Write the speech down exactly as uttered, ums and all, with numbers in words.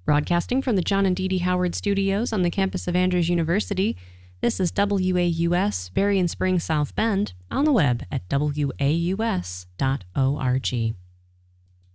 Broadcasting from the John and Dee Dee Howard Studios on the campus of Andrews University, this is W A U S, Berrien Springs, South Bend, on the web at W A U S dot org.